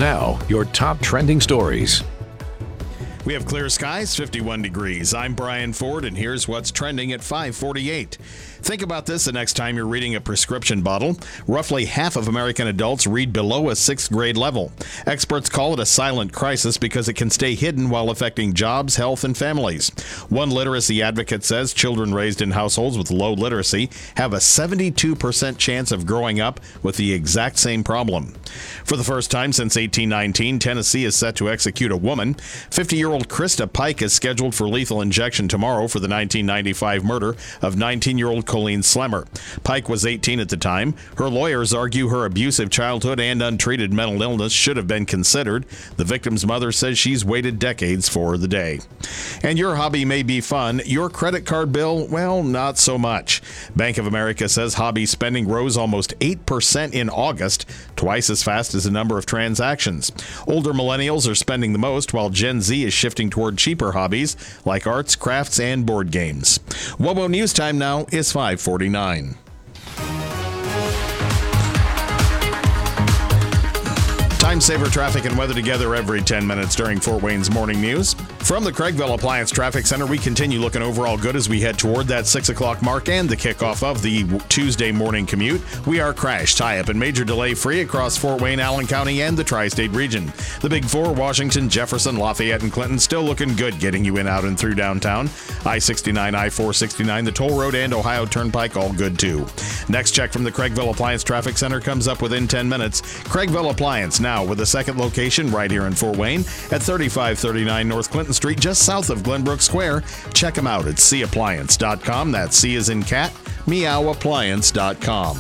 Now, your top trending stories. We have clear skies, 51 degrees. I'm Brian Ford, and here's what's trending at 5:48. Think about this the next time you're reading a prescription bottle. Roughly half of American adults read below a 6th grade level. Experts call it a silent crisis because it can stay hidden while affecting jobs, health, and families. One literacy advocate says children raised in households with low literacy have a 72% chance of growing up with the exact same problem. For the first time since 1819, Tennessee is set to execute a woman. 50-year-old Krista Pike is scheduled for lethal injection tomorrow for the 1995 murder of 19-year-old Colleen Slemmer. Pike was 18 at the time. Her lawyers argue her abusive childhood and untreated mental illness should have been considered. The victim's mother says she's waited decades for the day. And your hobby may be fun. Your credit card bill, well, not so much. Bank of America says hobby spending rose almost 8% in August, twice as fast as the number of transactions. Older millennials are spending the most, while Gen Z is shifting toward cheaper hobbies like arts, crafts, and board games. WOWO News Time now is 5:49. Time saver traffic and weather together every 10 minutes during Fort Wayne's morning news. From the Craigville Appliance Traffic Center, we continue looking overall good as we head toward that 6 o'clock mark and the kickoff of the Tuesday morning commute. We are crash, tie-up, and major delay free across Fort Wayne, Allen County, and the tri-state region. The Big Four, Washington, Jefferson, Lafayette, and Clinton still looking good getting you in, out, and through downtown. I-69, I-469, the toll road, and Ohio Turnpike all good too. Next check from the Craigville Appliance Traffic Center comes up within 10 minutes. Craigville Appliance now with a second location right here in Fort Wayne at 3539 North Clinton Street, just south of Glenbrook Square. Check them out at cappliance.com. That's C as in cat, meowappliance.com.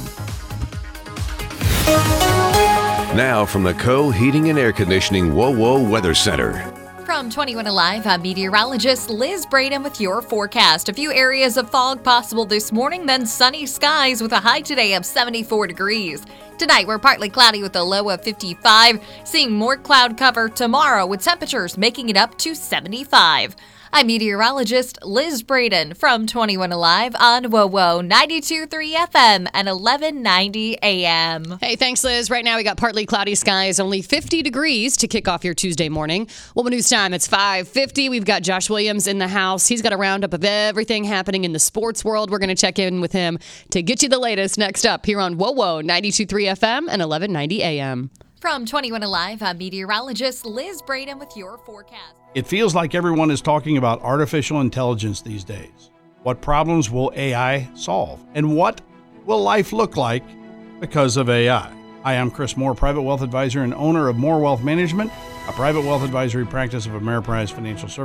Now from the Heating and Air Conditioning WOWO Weather Center. From 21 Alive, I'm meteorologist Liz Braden with your forecast. A few areas of fog possible this morning, then sunny skies with a high today of 74 degrees. Tonight, we're partly cloudy with a low of 55, seeing more cloud cover tomorrow with temperatures making it up to 75. I'm meteorologist Liz Braden from 21 Alive on WOWO 92.3 FM and 1190 AM. Hey, thanks, Liz. Right now, we got partly cloudy skies, only 50 degrees to kick off your Tuesday morning. WOWO News Time, it's 5:50. We've got Josh Williams in the house. He's got a roundup of everything happening in the sports world. We're going to check in with him to get you the latest next up here on WOWO 92.3 FM and 1190 AM. From 21 Alive, I'm meteorologist Liz Braden with your forecast. It feels like everyone is talking about artificial intelligence these days. What problems will AI solve? And what will life look like because of AI? Hi, I'm Chris Moore, private wealth advisor and owner of Moore Wealth Management, a private wealth advisory practice of Ameriprise Financial Services.